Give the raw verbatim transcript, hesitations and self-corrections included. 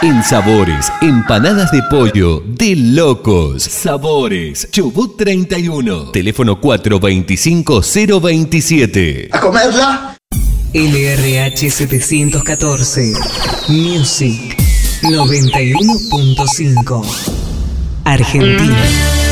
En Sabores, empanadas de pollo de locos. Sabores, Chubut treinta y uno. Teléfono cuatro dos cinco cero dos siete. ¡A comerla! L R H setecientos catorce Music noventa y uno punto cinco Argentina.